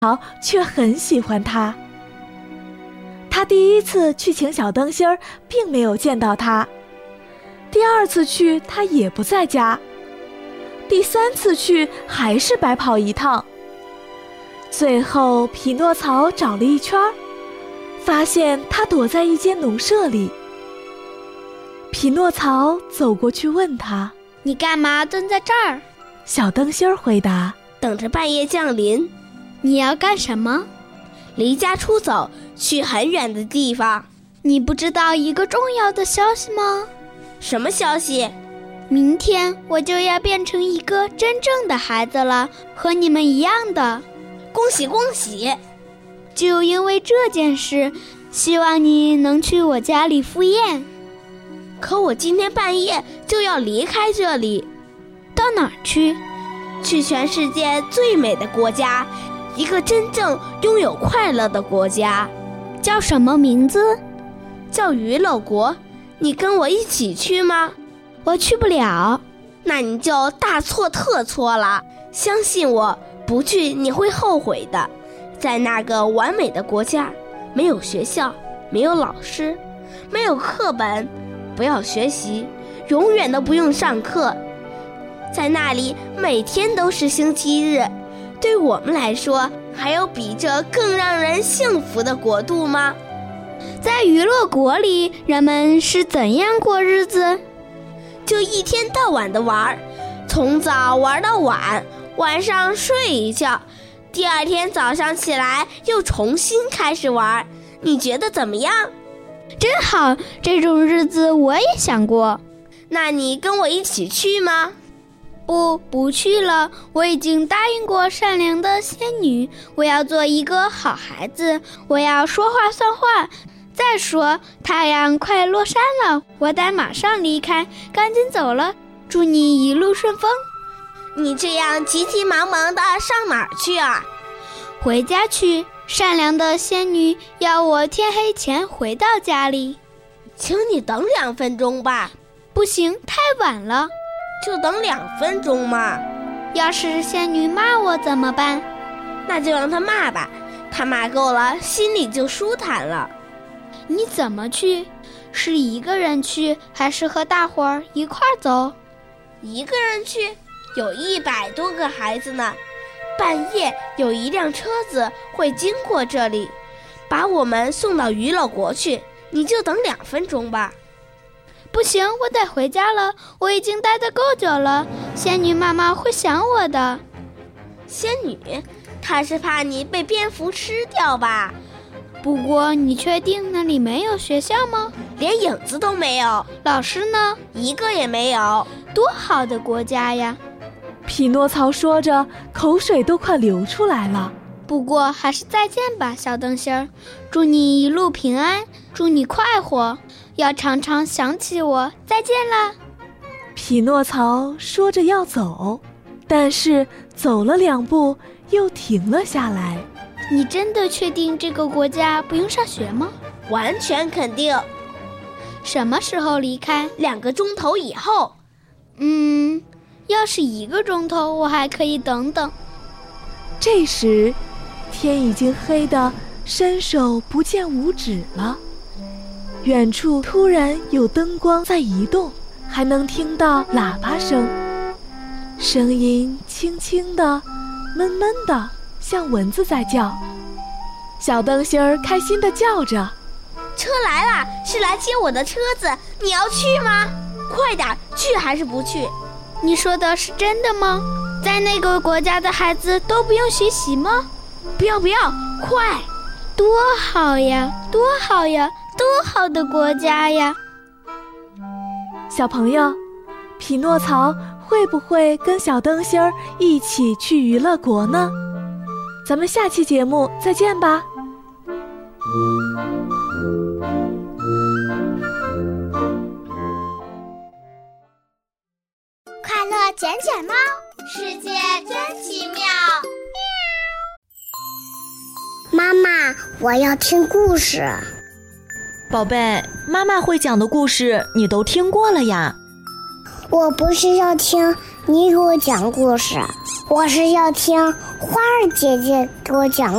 却很喜欢他。他第一次去请小灯芯儿，并没有见到他；第二次去，他也不在家；第三次去，还是白跑一趟。最后，匹诺曹找了一圈，发现他躲在一间农舍里。匹诺曹走过去问他：“ 你干嘛蹲在这儿？” 小灯芯儿回答：“ 等着半夜降临。” 你要干什么？ 离家出走，去很远的地方。 你不知道一个重要的消息吗？ 什么消息？ 明天我就要变成一个真正的孩子了，和你们一样的。 恭喜恭喜！ 就因为这件事，希望你能去我家里赴宴。 可我今天半夜就要离开这里。 到哪儿去？ 去全世界最美的国家，一个真正拥有快乐的国家。 叫什么名字？ 叫娱乐国。你跟我一起去吗？ 我去不了。 那你就大错特错了。相信我，不去你会后悔的。在那个完美的国家，没有学校，没有老师，没有课本，不要学习，永远都不用上课。在那里每天都是星期日。对我们来说，还有比这更让人幸福的国度吗？ 在娱乐国里，人们是怎样过日子？ 就一天到晚的玩，从早玩到晚，晚上睡一觉，第二天早上起来又重新开始玩。你觉得怎么样？ 真好，这种日子我也想过。 那你跟我一起去吗？ 不去了，我已经答应过善良的仙女，我要做一个好孩子，我要说话算话。再说，太阳快落山了，我得马上离开，赶紧走了。祝你一路顺风。 你这样急急忙忙的上哪儿去啊？ 回家去，善良的仙女要我天黑前回到家里。 请你等2分钟吧。 不行，太晚了。 就等2分钟嘛。 要是仙女骂我怎么办？ 那就让她骂吧，她骂够了，心里就舒坦了。 你怎么去？是一个人去，还是和大伙儿一块儿走？ 一个人去，有100多个孩子呢。半夜有一辆车子会经过这里，把我们送到娱乐国去。你就等2分钟吧。 不行，我得回家了，我已经待得够久了，仙女妈妈会想我的。 仙女？她是怕你被蝙蝠吃掉吧？ 不过你确定那里没有学校吗？ 连影子都没有。 老师呢？ 一个也没有。 多好的国家呀！ 匹诺曹说着，口水都快流出来了。 不过还是再见吧，小灯芯儿，祝你一路平安，祝你快活，要常常想起我。再见啦！ 匹诺曹说着要走，但是走了2步又停了下来。 你真的确定这个国家不用上学吗？ 完全肯定。 什么时候离开 ？2个钟头以后。 要是1个钟头，我还可以等等。 这时，天已经黑得伸手不见五指了。远处突然有灯光在移动，还能听到喇叭声，声音轻轻的、闷闷的，像蚊子在叫。小灯芯儿开心地叫着：“ 车来了，是来接我的车子，你要去吗？快点，去还是不去？” 你说的是真的吗？在那个国家的孩子都不用学习吗？ 不要，快！ 多好呀，多好呀，多好的国家呀！ 小朋友，匹诺曹会不会跟小灯芯儿一起去娱乐国呢？咱们下期节目再见吧。 快乐卷卷猫，世界真奇妙。妈妈，我要听故事。 宝贝，妈妈会讲的故事你都听过了呀。 我不是要听你给我讲故事， 我是要听花儿姐姐给我讲